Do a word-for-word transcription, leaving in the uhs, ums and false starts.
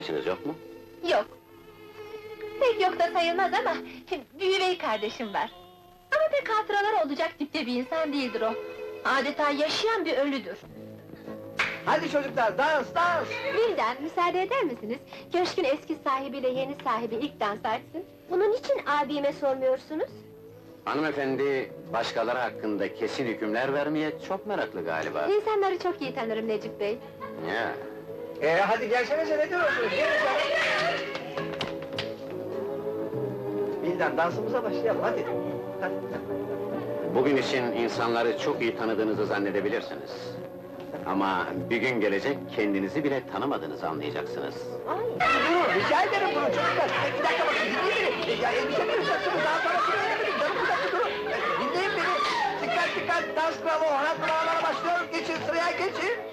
İşiniz yok mu? Yok. Pek yok da sayılmaz ama bir üvey kardeşim var. Ama pek hatıralar olacak tipte bir insan değildir o. Adeta yaşayan bir ölüdür. Hadi çocuklar, dans, dans! Vildan, müsaade eder misiniz? Köşkün eski sahibiyle yeni sahibi ilk dans etsin. Bunun için abime sormuyorsunuz? Hanımefendi, başkaları hakkında kesin hükümler vermeye çok meraklı galiba. İnsanları çok iyi tanırım Necip Bey. Ya, Ee, hadi gelsenize, ne diyorsunuz? Gelin canım! Bildan, dansımıza başlayalım, hadi! Hadi. bugün için insanları çok iyi tanıdığınızı zannedebilirsiniz. Ama bir gün gelecek, kendinizi bile tanımadığınızı anlayacaksınız. Durun, rica ederim durun çocuklar! Bir dakika bakın, dinleyin beni! Ya elbise mi yapacaksınız, daha sonra kimi öğrenemedim, canım bir dakika durun! Dinleyin beni! Dikkat dikkat, dans kralı, Orhan Pınar'lara başlıyoruz, geçin, sıraya geçin!